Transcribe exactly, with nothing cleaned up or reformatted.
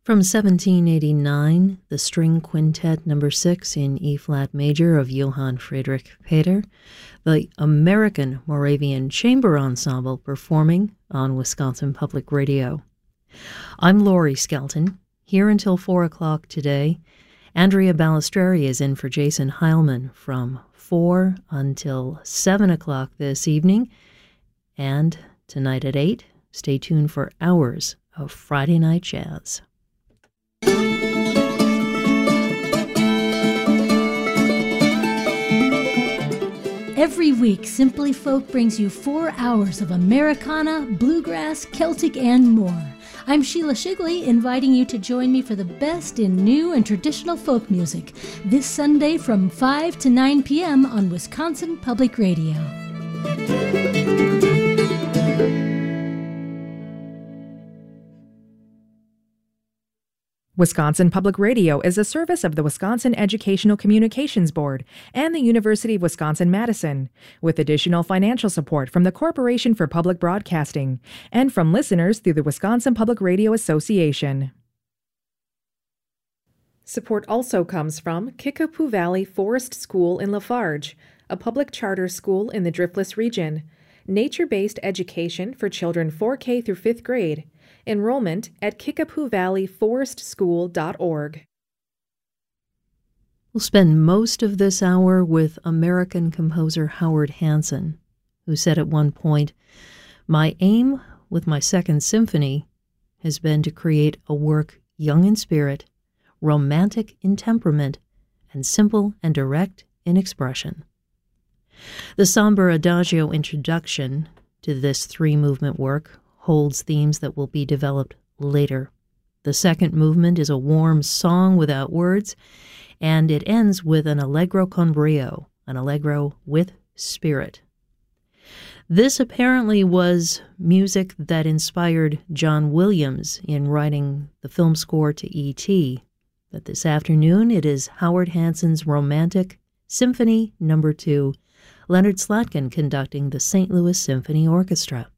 From seventeen eighty-nine, the String Quintet Number six in E-flat major of Johann Friedrich Peter, the American Moravian Chamber Ensemble performing on Wisconsin Public Radio. I'm Lori Skelton, here until four o'clock today. Andrea Balistreri is in for Jason Heilman from four until seven o'clock this evening. And tonight at eight, stay tuned for hours of Friday Night Jazz. Every week, Simply Folk brings you four hours of Americana, bluegrass, Celtic, and more. I'm Sheila Shigley, inviting you to join me for the best in new and traditional folk music this Sunday from five to nine p.m. on Wisconsin Public Radio. Wisconsin Public Radio is a service of the Wisconsin Educational Communications Board and the University of Wisconsin-Madison, with additional financial support from the Corporation for Public Broadcasting and from listeners through the Wisconsin Public Radio Association. Support also comes from Kickapoo Valley Forest School in Lafarge, a public charter school in the Driftless region, nature-based education for children four K through fifth grade, enrollment at kickapoo valley forest school dot org. We'll spend most of this hour with American composer Howard Hanson, who said at one point, "My aim with my second symphony has been to create a work young in spirit, romantic in temperament, and simple and direct in expression." The somber adagio introduction to this three-movement work holds themes that will be developed later. The second movement is a warm song without words, and it ends with an allegro con brio, an allegro with spirit. This apparently was music that inspired John Williams in writing the film score to E T But this afternoon it is Howard Hanson's Romantic Symphony Number two, Leonard Slatkin conducting the Saint Louis Symphony Orchestra.